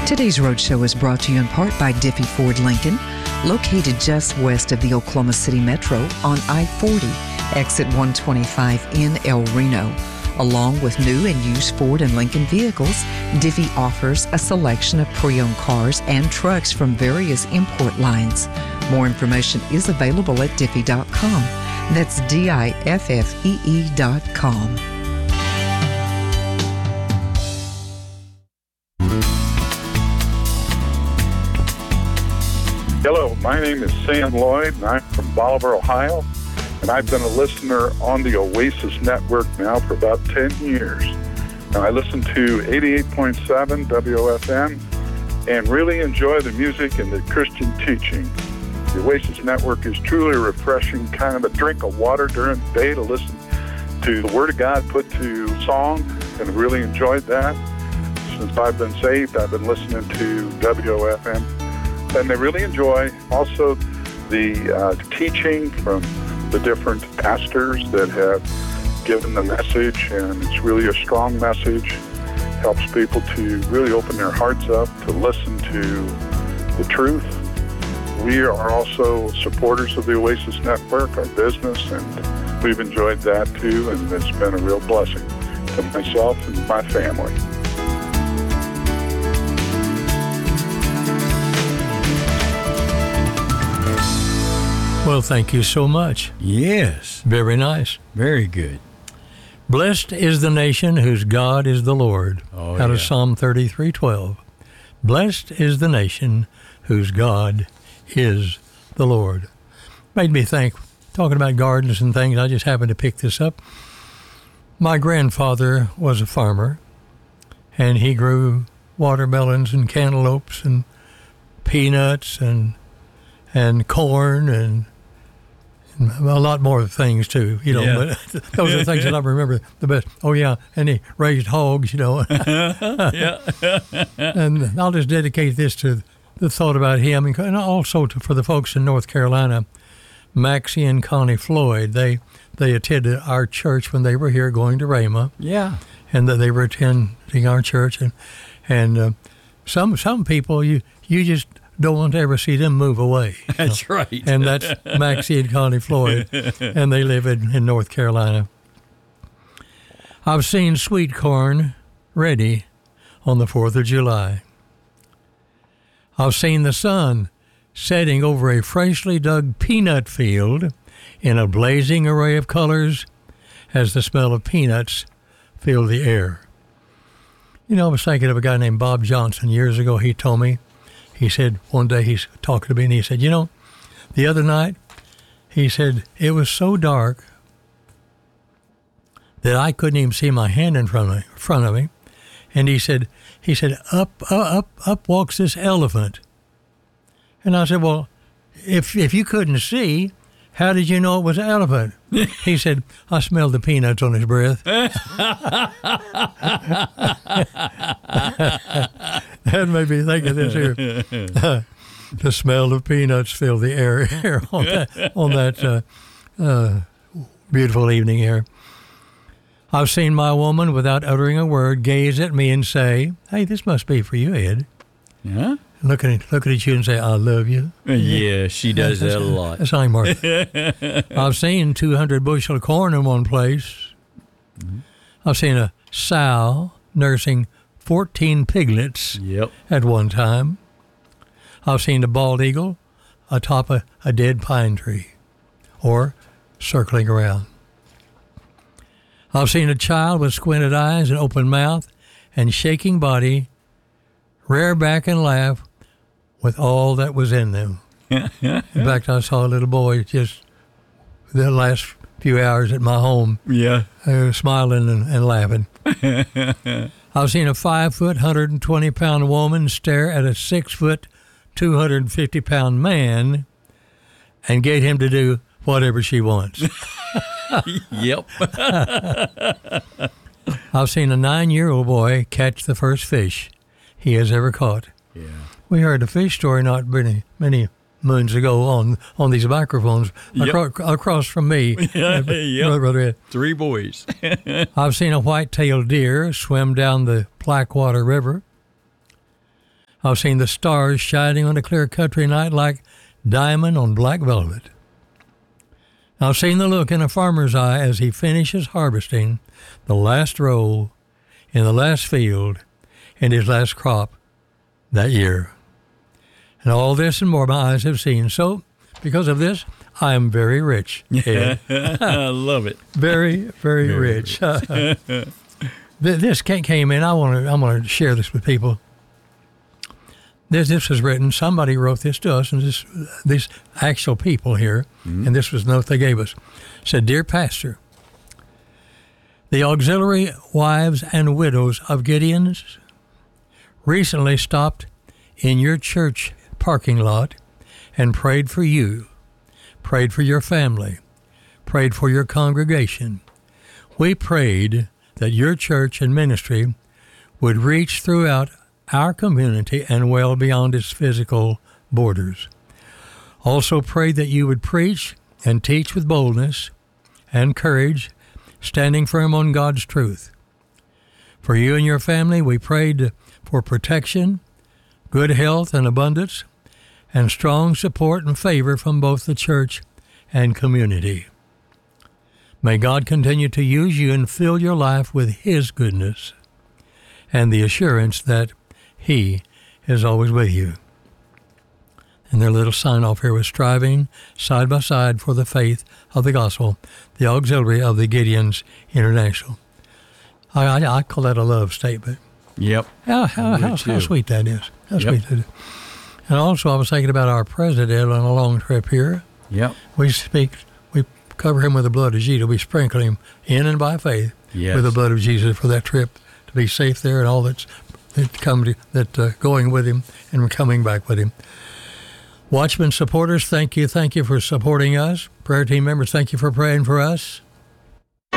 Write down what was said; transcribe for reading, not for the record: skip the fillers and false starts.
Today's Roadshow is brought to you in part by Diffie Ford Lincoln, located just west of the Oklahoma City Metro on I-40, exit 125 in El Reno. Along with new and used Ford and Lincoln vehicles, Diffie offers a selection of pre-owned cars and trucks from various import lines. More information is available at Diffie.com. That's Diffee.com. Hello, my name is Sam Lloyd, and I'm from Bolivar, Ohio, and I've been a listener on the Oasis Network now for about 10 years. And I listen to 88.7 WOFM and really enjoy the music and the Christian teaching. The Oasis Network is truly a refreshing, kind of a drink of water during the day to listen to the Word of God put to song, and really enjoyed that. Since I've been saved, I've been listening to WOFM. And they really enjoy also the teaching from the different pastors that have given the message, and it's really a strong message. Helps people to really open their hearts up to listen to the truth. We are also supporters of the Oasis Network, our business, and we've enjoyed that too, and it's been a real blessing to myself and my family. Well, thank you so much. Yes. Very nice. Very good. Blessed is the nation whose God is the Lord. Out of Psalm 33:12. Blessed is the nation whose God is the Lord. Made me think, talking about gardens and things, I just happened to pick this up. My grandfather was a farmer, and he grew watermelons and cantaloupes and peanuts and corn and a lot more things too, but those are the things that I remember the best. Oh yeah, and he raised hogs, And I'll just dedicate this to the thought about him, and also for the folks in North Carolina, Maxie and Connie Floyd. They attended our church when they were here going to Rhema. Yeah. And that they were attending our church, and some people you just don't want to ever see them move away. That's right. And that's Maxie and Connie Floyd, and they live in North Carolina. I've seen sweet corn ready on the 4th of July. I've seen the sun setting over a freshly dug peanut field in a blazing array of colors as the smell of peanuts filled the air. I was thinking of a guy named Bob Johnson years ago. He told me, he said, one day he's talking to me, and he said, the other night, he said, it was so dark that I couldn't even see my hand in front of me. And he said, up walks this elephant. And I said, well, if you couldn't see, how did you know it was an elephant? He said, I smelled the peanuts on his breath. That made me think of this here. The smell of peanuts filled the air on that beautiful evening here. I've seen my woman, without uttering a word, gaze at me and say, hey, this must be for you, Ed. Yeah? Looking at you and say, I love you. Yeah, she does that a lot. That's how Mark. I've seen 200 bushel of corn in one place. Mm-hmm. I've seen a sow nursing 14 piglets at one time. I've seen a bald eagle atop a dead pine tree or circling around. I've seen a child with squinted eyes and open mouth and shaking body rear back and laugh with all that was in them. In fact, I saw a little boy just the last few hours at my home. Yeah. Smiling and laughing. I've seen a 5-foot, 120-pound woman stare at a 6-foot, 250-pound man and get him to do whatever she wants. Yep. I've seen a 9-year-old boy catch the first fish he has ever caught. Yeah. We heard a fish story not many moons ago on these microphones across from me. Brother Ed. 3 boys. I've seen a white-tailed deer swim down the Blackwater River. I've seen the stars shining on a clear country night like diamond on black velvet. I've seen the look in a farmer's eye as he finishes harvesting the last row in the last field in his last crop that year. And all this and more my eyes have seen. So, because of this, I am very rich. Ed. I love it. Very, very rich. This came in. I'm going to share this with people. This was written. Somebody wrote this to us, and these actual people here, and this was the note they gave us. It said, "Dear Pastor, the auxiliary wives and widows of Gideons recently stopped in your church parking lot and prayed for you, prayed for your family, prayed for your congregation. We prayed that your church and ministry would reach throughout our community and well beyond its physical borders. Also prayed that you would preach and teach with boldness and courage, standing firm on God's truth. For you and your family, we prayed for protection, good health and abundance, and strong support and favor from both the church and community. May God continue to use you and fill your life with His goodness and the assurance that He is always with you." And their little sign-off here was striving side by side for the faith of the gospel, the auxiliary of the Gideons International. I call that a love statement. Yep. How sweet that is. How sweet that is. And also, I was thinking about our president on a long trip here. Yep. We cover him with the blood of Jesus. We sprinkle him in and by faith with the blood of Jesus for that trip to be safe there and all that's going with him and coming back with him. Watchmen supporters, thank you for supporting us. Prayer team members, thank you for praying for us.